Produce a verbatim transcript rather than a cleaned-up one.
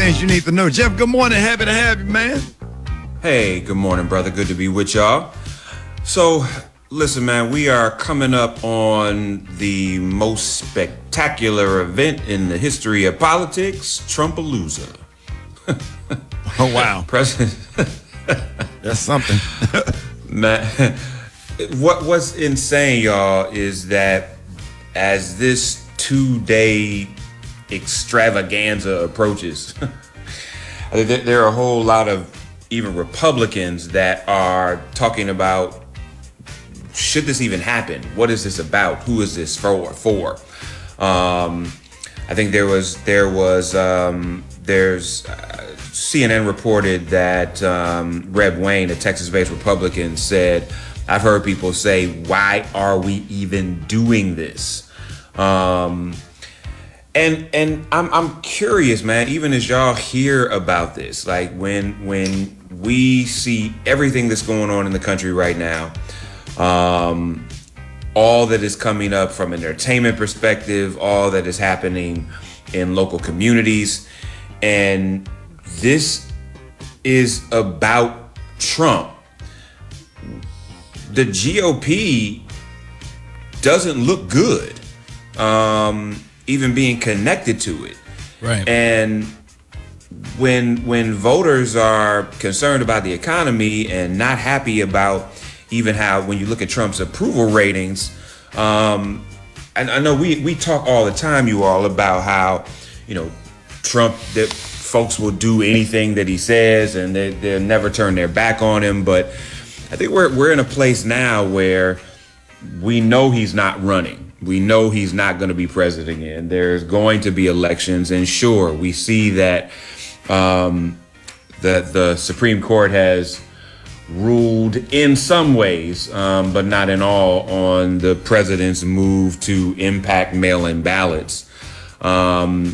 things you need to know. Jeff, good morning. Happy to have you, man. Hey, good morning, brother. Good to be with y'all. So, listen, man, we are coming up on the most spectacular event in the history of politics, Trumpalooza. Oh, wow. President. That's something. Man, what what's insane, y'all, is that as this two-day extravaganza approaches, I think there, there are a whole lot of even Republicans that are talking about, should this even happen? What is this about? Who is this for? For? Um, I think there was there was um, there's uh, C N N reported that um, Reb Wayne, a Texas-based Republican, said, "I've heard people say, why are we even doing this?" Um, and and I'm I'm curious, man. Even as y'all hear about this, like when when we see everything that's going on in the country right now. Um, all that is coming up from an entertainment perspective, all that is happening in local communities. And this is about Trump. The G O P doesn't look good, um, even being connected to it. Right. And when when voters are concerned about the economy and not happy about even how, when you look at Trump's approval ratings, um, and I know we, we talk all the time, you all, about how, you know, Trump, that folks will do anything that he says and they, they'll never turn their back on him. But I think we're we're in a place now where we know he's not running. We know he's not going to be president again. There's going to be elections. And sure, we see that um, the, the Supreme Court has ruled in some ways, um, but not in all, on the president's move to impact mail-in ballots. Um,